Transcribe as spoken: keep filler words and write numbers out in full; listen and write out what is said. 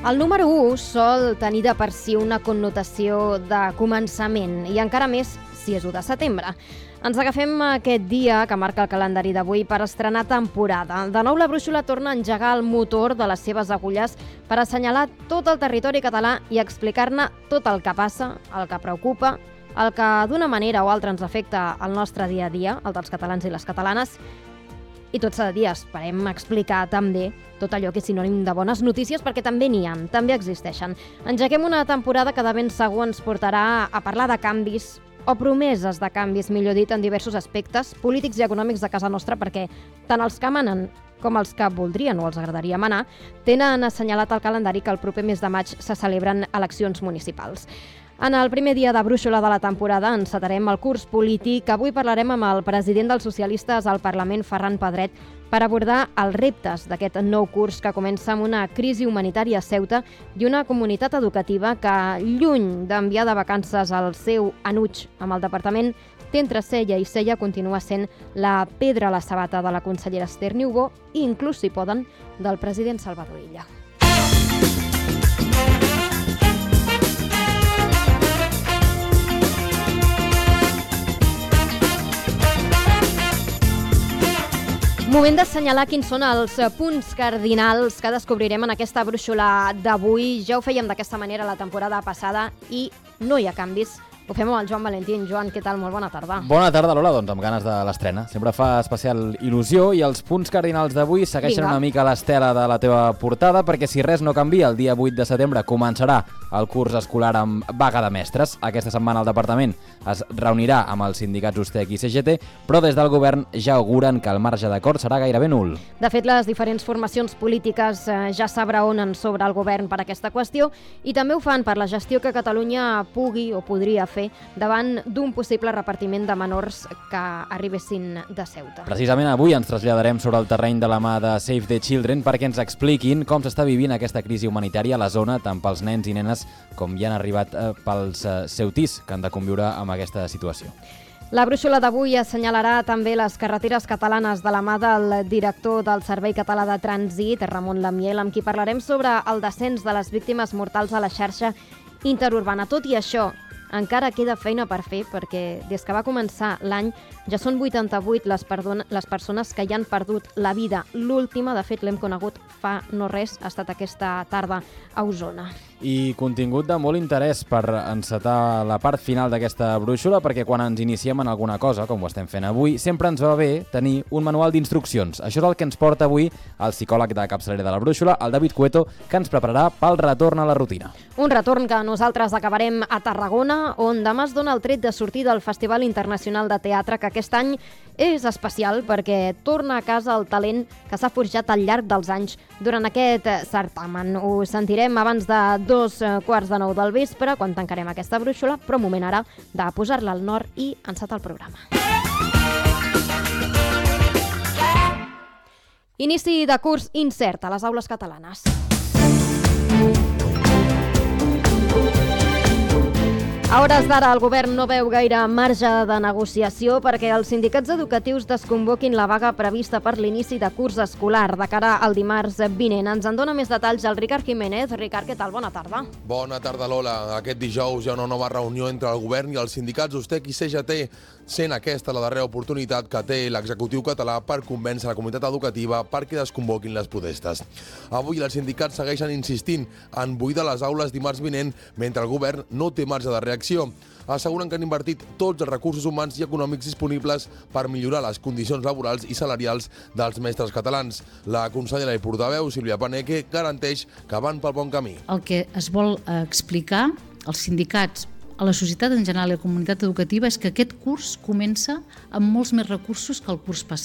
El número u sol tenir de per si una connotació de començament i encara més si és u de setembre. Ens agafem aquest dia que marca el calendari d'avui per estrenar temporada. De nou la brúixola torna a engegar el motor de les seves agulles per assenyalar tot el territori català i explicar-ne tot el que passa, el que preocupa, el que d'una manera o altra ens afecta al nostre dia a dia, el dels catalans i les catalanes. I tot s'ha de dir, esperem explicar també tot allò que és sinònim de bones notícies, perquè també n'hi ha, també existeixen. Engeguem una temporada que de ben segur ens portarà a parlar de canvis, o promeses de canvis, millor dit, en diversos aspectes polítics i econòmics de casa nostra, perquè tant els que manen com els que voldrien o els agradaria manar tenen assenyalat al calendari que el proper mes de maig se celebren eleccions municipals. En el primer dia de brúixola de la temporada encetarem el curs polític. Avui parlarem amb el president dels socialistes al Parlament, Ferran Pedret, per abordar els reptes d'aquest nou curs que comença amb una crisi humanitària a Ceuta i una comunitat educativa que, lluny d'enviar de vacances al seu enuig amb el departament, té entre cella i cella continua sent la pedra a la sabata de la consellera Esther Niubó i inclús, si poden, del president Salvador Illa. Moment d'assenyalar quins són els punts cardinals que descobrirem en aquesta brúixola d'avui. Ja ho fèiem d'aquesta manera la temporada passada i no hi ha canvis. Ho fem amb el Joan Valentín. Joan, què tal? Molt bona tarda. Bona tarda, Lola. Doncs amb ganes de l'estrena. Sempre fa especial il·lusió i els punts cardinals d'avui segueixen Vinga. una mica l'estela de la teva portada, perquè si res no canvia, el dia vuit de setembre començarà el curs escolar amb vaga de mestres. Aquesta setmana el departament es reunirà amb els sindicats U S T E C i C G T, però des del govern ja auguren que el marge d'acord serà gairebé nul. De fet, les diferents formacions polítiques ja s'abraonen sobre el govern per aquesta qüestió i també ho fan per la gestió que Catalunya pugui o podria fer davant d'un possible repartiment de menors que arribessin de Ceuta. Precisament avui ens traslladarem sobre el terreny de la mà de Save the Children perquè ens expliquin com s'està vivint aquesta crisi humanitària a la zona, tant pels nens i nenes com ja han arribat eh, pels eh, ceutís que han de conviure amb aquesta situació. La brúixola d'avui assenyalarà també les carreteres catalanes de la mà del director del Servei Català de Trànsit, Ramon Lamiel, amb qui parlarem sobre el descens de les víctimes mortals a la xarxa interurbana. Tot i això, encara queda feina per fer perquè des que va començar l'any ja són vuitanta-vuit les, perdona, les persones que hi han perdut la vida. L'última, de fet, l'hem conegut fa no res, ha estat aquesta tarda a Osona. I contingut de molt interès per encetar la part final d'aquesta brúixola, perquè quan ens iniciem en alguna cosa, com ho estem fent avui, sempre ens va bé tenir un manual d'instruccions. Això és el que ens porta avui el psicòleg de capçalera de la brúixola, el David Cueto, que ens prepararà pel retorn a la rutina. Un retorn que nosaltres acabarem a Tarragona, on demà es dona el tret de sortir del Festival Internacional de Teatre, que aquest any és especial perquè torna a casa el talent que s'ha forjat al llarg dels anys durant aquest certamen. Ho sentirem abans de dos quarts de nou del vespre, quan tancarem aquesta brúixola, però moment ara de posar-la al nord i encetar el programa. Inici de curs incert a les aules catalanes. A hores d'ara el govern no veu gaire marge de negociació perquè els sindicats educatius desconvoquin la vaga prevista per l'inici de curs escolar de cara al dimarts vinent. Ens en dona més detalls el Ricard Jiménez. Ricard, què tal? Bona tarda. Bona tarda, Lola. Aquest dijous hi ha una nova reunió entre el govern i els sindicats U S T E C i C G T, sent aquesta la darrera oportunitat que té l'executiu català per convèncer la comunitat educativa perquè desconvoquin les protestes. Avui els sindicats segueixen insistint en buidar les aules dimarts vinent, mentre el govern no té marge de reacció. Asseguren que han invertit tots els recursos humans i econòmics disponibles per millorar les condicions laborals i salarials dels mestres catalans. La consellera i portaveu, Sílvia Paneque, garanteix que van pel bon camí. El que es vol explicar als sindicats, a la societat en general i a la comunitat educativa és que aquest curs comença amb molts més recursos que el curs passat.